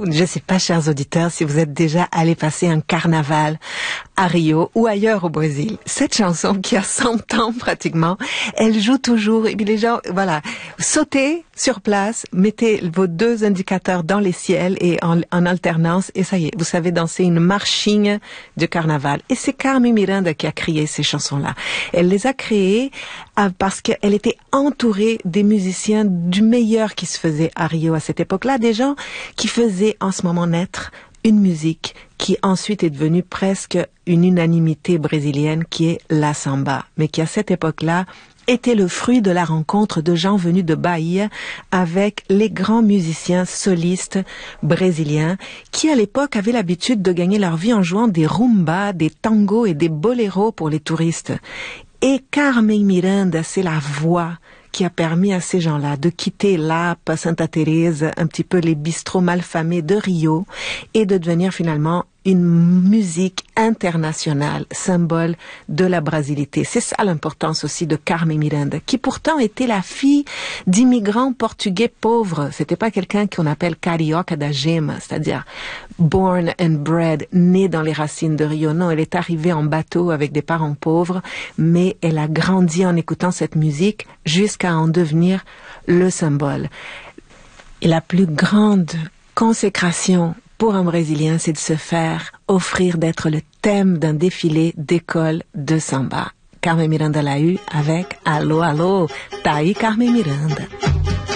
Je ne sais pas, chers auditeurs, si vous êtes déjà allés passer un carnaval à Rio ou ailleurs au Brésil. Cette chanson qui a 100 ans pratiquement, elle joue toujours. Et puis les gens, voilà, sautez sur place, mettez vos deux indicateurs dans les ciels et en alternance, et ça y est, vous savez danser une marching de carnaval. Et c'est Carmen Miranda qui a créé ces chansons-là. Elle les a créées parce qu'elle était entourée des musiciens du meilleur qui se faisait à Rio à cette époque-là, des gens qui faisaient en ce moment naître une musique qui ensuite est devenue presque une unanimité brésilienne, qui est la samba, mais qui à cette époque-là était le fruit de la rencontre de gens venus de Bahia avec les grands musiciens solistes brésiliens qui à l'époque avaient l'habitude de gagner leur vie en jouant des rumbas, des tangos et des boléros pour les touristes. Et Carmen Miranda, c'est la voix qui a permis à ces gens-là de quitter Lapa, Santa Teresa, un petit peu les bistrots malfamés de Rio, et de devenir finalement une musique internationale, symbole de la brasilité. C'est ça l'importance aussi de Carmen Miranda, qui pourtant était la fille d'immigrants portugais pauvres. C'était pas quelqu'un qu'on appelle carioca da gema, c'est-à-dire born and bred, née dans les racines de Rio. Non, elle est arrivée en bateau avec des parents pauvres, mais elle a grandi en écoutant cette musique jusqu'à en devenir le symbole. Et la plus grande consécration pour un Brésilien, c'est de se faire offrir d'être le thème d'un défilé d'école de samba. Carmen Miranda l'a eu avec Alô, Alô, tá aí Carmen Miranda.